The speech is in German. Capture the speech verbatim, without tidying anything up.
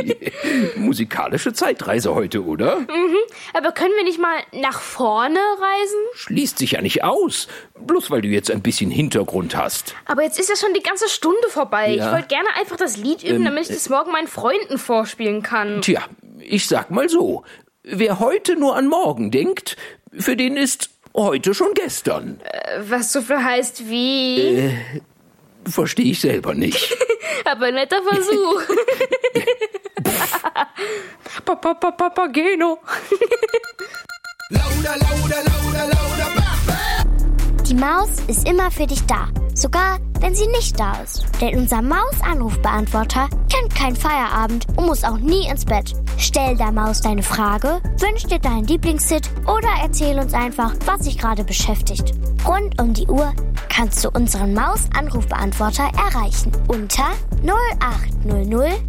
Musikalische Zeitreise heute, oder? Mhm, aber können wir nicht mal nach vorne reisen? Schließt sich ja nicht aus, bloß weil du jetzt ein bisschen Hintergrund hast. Aber jetzt ist ja schon die ganze Stunde vorbei. Ja. Ich wollte gerne einfach das Lied üben, Ähm, damit ich das morgen meinen Freunden vorspielen kann. Tja, ich sag mal so, wer heute nur an morgen denkt, für den ist heute schon gestern. Äh, was so viel heißt wie... Äh, verstehe ich selber nicht. Aber netter Versuch. Papa, Papa, Papageno. Die Maus ist immer für dich da, sogar wenn sie nicht da ist. Denn unser Maus-Anrufbeantworter kennt keinen Feierabend und muss auch nie ins Bett. Stell der Maus deine Frage, wünsch dir deinen Lieblingshit oder erzähl uns einfach, was dich gerade beschäftigt. Rund um die Uhr kannst du unseren Maus-Anrufbeantworter erreichen unter null acht null null